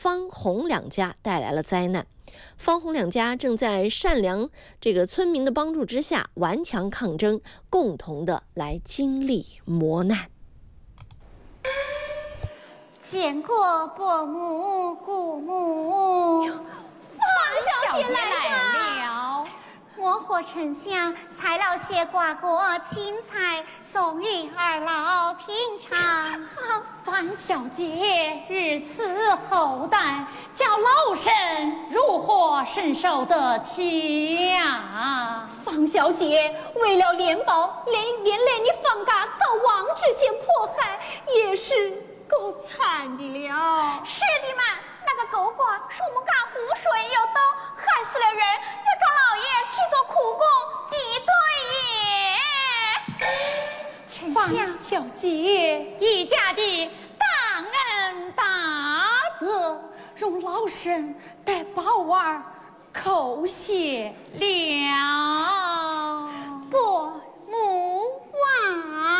方洪两家带来了灾难。方洪两家正在善良村民的帮助之下顽强抗争，共同的来经历磨难。 见过伯母、姑母， 方小姐来了。 我和丞相才老些瓜果青菜，送与二老品尝。 方小姐日赐厚待，叫老身如何承受得起呀？ 方小姐为了连包，连累你方家遭王知县迫害，也是够惨的了。 是的嘛，那个狗寡树木干湖水又多，害死了人，要找老爷去做苦工抵罪也。 方小姐一家的大恩大德，容老身代宝儿叩谢